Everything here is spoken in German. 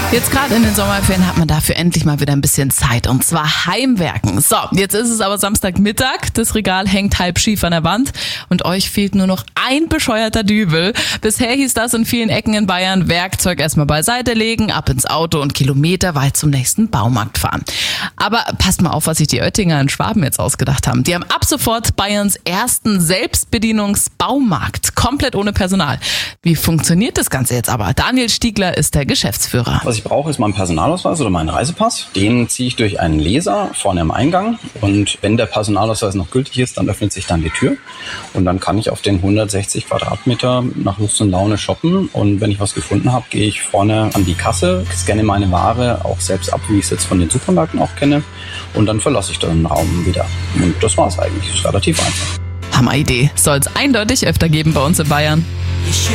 Jetzt gerade in den Sommerferien hat man dafür endlich mal wieder ein bisschen Zeit, und zwar Heimwerken. So, jetzt ist es aber Samstagmittag, das Regal hängt halb schief an der Wand und euch fehlt nur noch ein bescheuerter Dübel. Bisher hieß das in vielen Ecken in Bayern: Werkzeug erstmal beiseite legen, ab ins Auto und kilometerweit zum nächsten Baumarkt fahren. Aber passt mal auf, was sich die Oettinger in Schwaben jetzt ausgedacht haben. Die haben ab sofort Bayerns ersten Selbstbedienungsbaumarkt, komplett ohne Personal. Wie funktioniert das Ganze jetzt aber? Daniel Stiegler ist der Geschäftsführer. Was ich brauche, ist mein Personalausweis oder mein Reisepass. Den ziehe ich durch einen Laser vorne am Eingang, und wenn der Personalausweis noch gültig ist, dann öffnet sich dann die Tür und dann kann ich auf den 160 Quadratmeter nach Lust und Laune shoppen, und wenn ich was gefunden habe, gehe ich vorne an die Kasse, scanne meine Ware auch selbst ab, wie ich es jetzt von den Supermärkten auch kenne, und dann verlasse ich den Raum wieder. Und das war's eigentlich. Das ist relativ einfach. Hammeridee. Soll es eindeutig öfter geben bei uns in Bayern.